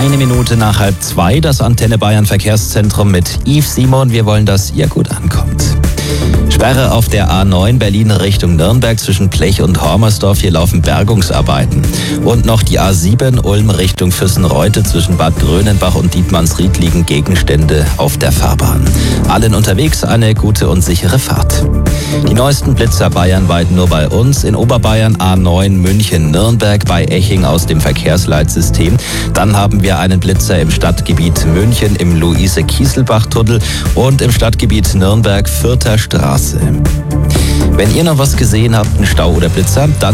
Eine Minute nach 1:30, das Antenne Bayern Verkehrszentrum mit Yves Simon. Wir wollen, dass ihr gut ankommt. Sperre auf der A9 Berlin Richtung Nürnberg zwischen Blech und Hormersdorf. Hier laufen Bergungsarbeiten. Und noch die A7 Ulm Richtung Füssenreute zwischen Bad Grönenbach und Dietmannsried liegen Gegenstände auf der Fahrbahn. Allen unterwegs eine gute und sichere Fahrt. Die neuesten Blitzer bayernweit nur bei uns. In Oberbayern A9 München-Nürnberg bei Eching aus dem Verkehrsleitsystem. Dann haben wir einen Blitzer im Stadtgebiet München im Luise-Kieselbach-Tunnel und im Stadtgebiet Nürnberg Fürther Straße. Wenn ihr noch was gesehen habt, einen Stau oder Blitzer, dann